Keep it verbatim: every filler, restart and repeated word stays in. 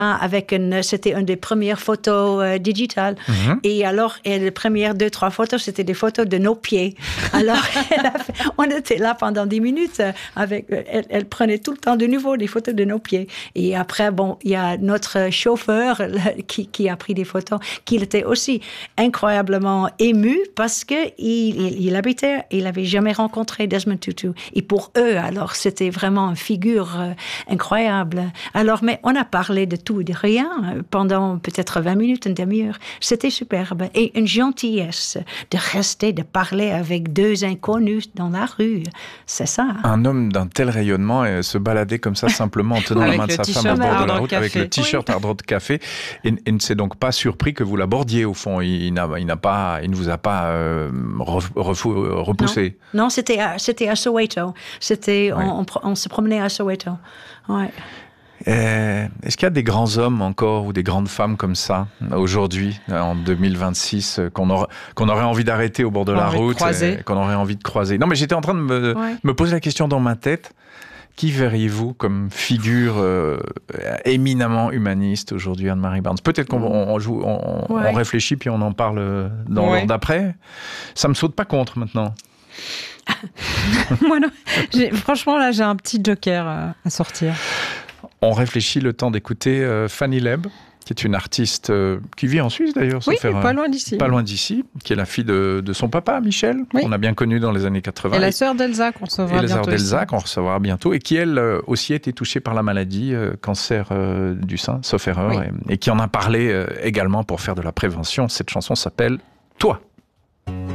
avec une, c'était une des premières photos euh, digitales. Mm-hmm. Et alors, et les premières deux, trois photos, c'était des photos de nos pieds. Alors, elle a fait, on était là pendant dix minutes. Avec, elle, elle prenait tout le temps de nouveau des photos de nos pieds. Et après, bon, il y a notre chauffeur là, qui, qui a pris des photos, qui était aussi incroyablement ému parce que il, il, il habitait, il n'avait jamais rencontré Desmond Tutu. Et pour eux, alors, c'était vraiment une figure euh, incroyable. Alors, mais on a parlé de tout et de rien pendant peut-être vingt minutes, une demi-heure. C'était superbe. Et une gentillesse de rester, de parler avec deux inconnus dans la rue. C'est ça. Un homme d'un tel rayonnement et se balader comme ça simplement en tenant la main de sa femme au bord de la route avec le t-shirt oui. Hard Rock Café. Et, et ne s'est donc pas surpris que vous l'abordiez au fond. Il, il, n'a, il, n'a pas, il ne vous a pas euh, refou, repoussé. Non, non c'était, à, c'était à Soweto. C'était, oui. on, on, on se promenait à Soweto. Ouais. Euh, est-ce qu'il y a des grands hommes encore ou des grandes femmes comme ça aujourd'hui, en deux mille vingt-six, qu'on, aura, qu'on aurait envie d'arrêter au bord de la route, et qu'on aurait envie de croiser? Non, mais j'étais en train de me, ouais. me poser la question dans ma tête. Qui verriez-vous comme figure euh, éminemment humaniste aujourd'hui, Anne-Marie Barnes? Peut-être qu'on on, joue, on, ouais. on réfléchit puis on en parle dans ouais. l'ordre d'après. Ça me saute pas contre maintenant. Moi non. J'ai, franchement, là, j'ai un petit joker à, à sortir. On réfléchit le temps d'écouter euh, Fanny Leb, qui est une artiste euh, qui vit en Suisse d'ailleurs. Oui, faire, pas euh, loin d'ici. Pas loin d'ici, qui est la fille de, de son papa, Michel, oui. qu'on a bien connu dans les années quatre-vingts. Et la sœur d'Elsa, qu'on recevra et bientôt. Et la sœur d'Elsa, aussi. qu'on recevra bientôt, et qui, elle, euh, aussi a été touchée par la maladie, euh, cancer euh, du sein, sauf erreur, oui. et, et qui en a parlé euh, également pour faire de la prévention. Cette chanson s'appelle « Toi ».